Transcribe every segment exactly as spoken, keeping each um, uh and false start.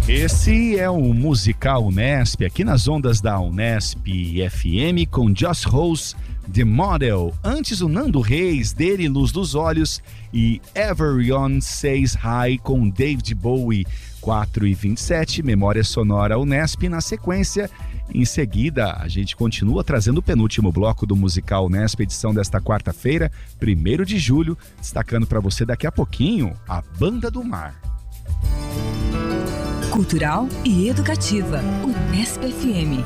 Esse é o Musical Unesp, aqui nas ondas da Unesp F M, com Josh Rose, The Model. Antes o Nando Reis, dele Luz dos Olhos, e Everyone Says Hi com David Bowie. quatro e vinte e sete, Memória Sonora Unesp. Na sequência, em seguida, a gente continua trazendo o penúltimo bloco do Musical Unesp, edição desta quarta-feira, primeiro de julho, destacando para você daqui a pouquinho a Banda do Mar. Cultural e educativa, Unesp F M.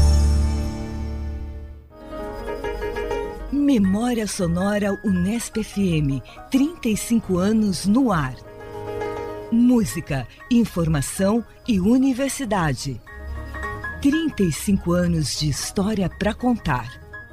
Memória Sonora Unesp F M, trinta e cinco anos no ar. Música, informação e universidade. trinta e cinco anos de história para contar.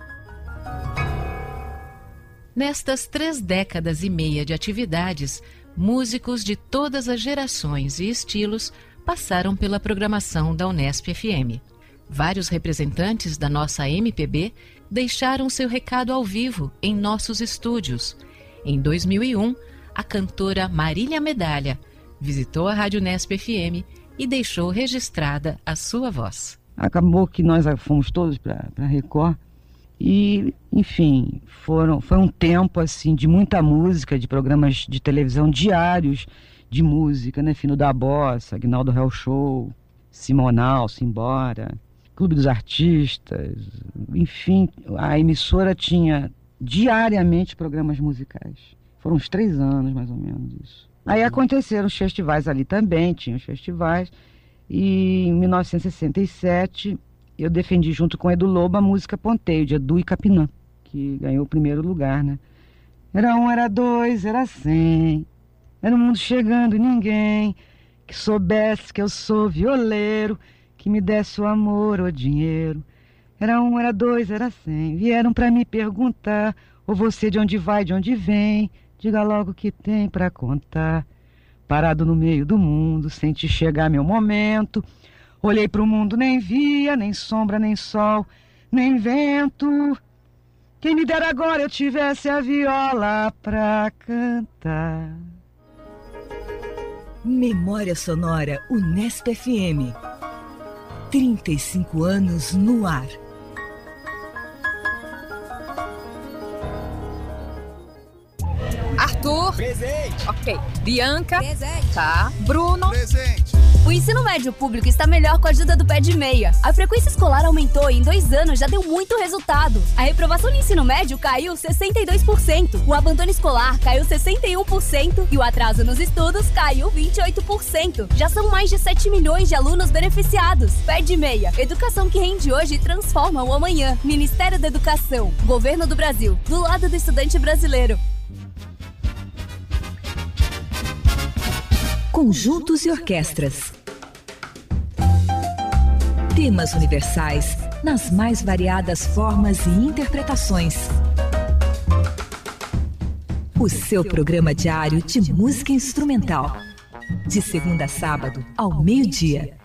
Nestas três décadas e meia de atividades, músicos de todas as gerações e estilos passaram pela programação da Unesp F M. Vários representantes da nossa M P B deixaram seu recado ao vivo em nossos estúdios. Em dois mil e um, a cantora Marília Medalha visitou a Rádio Unesp F M e deixou registrada a sua voz. Acabou que nós fomos todos para a Record e, enfim, foram, foi um tempo assim, de muita música, de programas de televisão diários de música, né? Fino da Bossa, Aguinaldo Real Show, Simonal, Simbora, Clube dos Artistas, enfim, a emissora tinha diariamente programas musicais. Foram uns três anos, mais ou menos, isso. Aí aconteceram os festivais ali também, tinha os festivais, e em mil novecentos e sessenta e sete eu defendi junto com Edu Lobo a música Ponteio, de Edu e Capinã, que ganhou o primeiro lugar, né? Era um, era dois, era cem, era o mundo chegando e ninguém que soubesse que eu sou violeiro, que me desse o amor ou dinheiro. Era um, era dois, era cem, vieram pra me perguntar, ou você de onde vai, de onde vem, diga logo o que tem pra contar. Parado no meio do mundo, senti chegar meu momento. Olhei pro mundo, nem via, nem sombra, nem sol, nem vento. Quem me dera agora eu tivesse a viola pra cantar. Memória Sonora Unesp F M. trinta e cinco anos no ar. Arthur. Presente. Ok. Bianca. Presente. Tá. Bruno. Presente. O ensino médio público está melhor com a ajuda do Pé de Meia. A frequência escolar aumentou e em dois anos já deu muito resultado. A reprovação no ensino médio caiu sessenta e dois por cento, o abandono escolar caiu sessenta e um por cento e o atraso nos estudos caiu vinte e oito por cento. Já são mais de sete milhões de alunos beneficiados. Pé de Meia. Educação que rende hoje e transforma o amanhã. Ministério da Educação. Governo do Brasil. Do lado do estudante brasileiro. Conjuntos e orquestras. Temas universais nas mais variadas formas e interpretações. O seu programa diário de música instrumental. De segunda a sábado, ao meio-dia.